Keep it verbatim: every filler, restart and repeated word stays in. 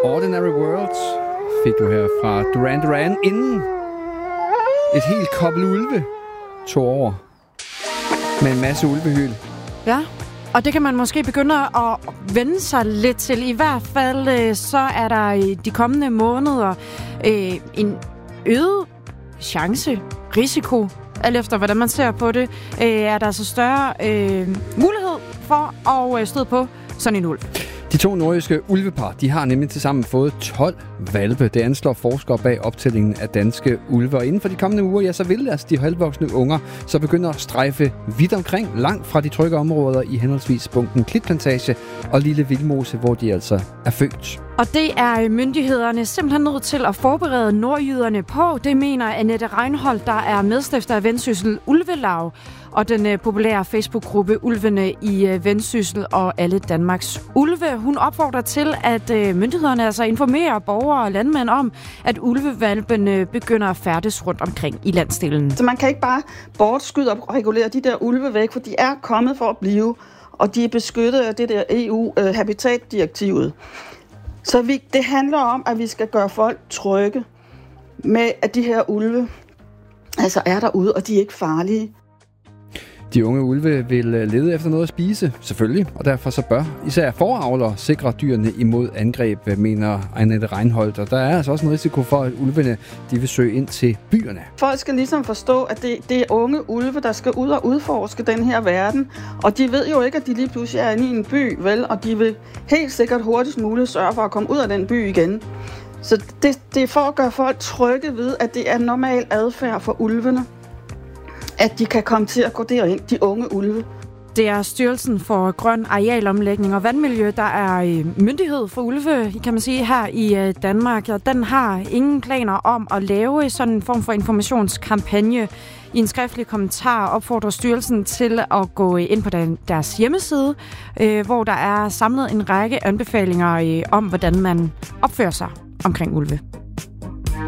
Ordinary World fik du her fra Duran Duran, inden et helt kobbel ulve tog over med en masse ulvehyl. Ja, og det kan man måske begynde at vende sig lidt til. I hvert fald så er der i de kommende måneder øh, en øget chance, risiko, alt efter hvordan man ser på det, øh, er der altså større øh, mulighed for at øh, støde på sådan en ulv. De to nordjyske ulvepar, de har nemlig tilsammen fået tolv hvalpe. Det anslår forskere bag optællingen af danske ulve. Og inden for de kommende uger, ja, så vil altså de halvvoksne unger så begynde at strejfe vidt omkring, langt fra de trygge områder i henholdsvis Bunken Klitplantage og Lille Vildmose, hvor de altså er født. Og det er myndighederne simpelthen nødt til at forberede nordjyderne på. Det mener Annette Reinholdt, der er medstifter af Vendsyssel Ulvelaug og den uh, populære Facebook-gruppe Ulvene i uh, Vendsyssel og alle Danmarks ulve. Hun opfordrer til, at uh, myndighederne altså informerer borgere og landmænd om, at ulvevalpene begynder at færdes rundt omkring i landsdelen. Så man kan ikke bare bortskyde og regulere de der ulve væk, for de er kommet for at blive, og de er beskyttet af det der E U-habitatdirektivet. Så vi, det handler om, at vi skal gøre folk trygge med, at de her ulve altså er derude, og de er ikke farlige. De unge ulve vil lede efter noget at spise, selvfølgelig, og derfor så bør især foravlere sikre dyrene imod angreb, mener Annette Reinholdt. Og der er altså også en risiko for, at ulvene de vil søge ind til byerne. Folk skal ligesom forstå, at det, det er unge ulve, der skal ud og udforske den her verden. Og de ved jo ikke, at de lige pludselig er inde i en by, vel? Og de vil helt sikkert hurtigst muligt sørge for at komme ud af den by igen. Så det, det er for at gøre folk trygge ved, at det er normal adfærd for ulvene, at de kan komme til at gå derind, de unge ulve. Det er Styrelsen for Grøn Arealomlægning og Vandmiljø, der er myndighed for ulve, kan man sige, her i Danmark. Og den har ingen planer om at lave sådan en form for informationskampagne. I en skriftlig kommentar opfordrer styrelsen til at gå ind på deres hjemmeside, hvor der er samlet en række anbefalinger om, hvordan man opfører sig omkring ulve.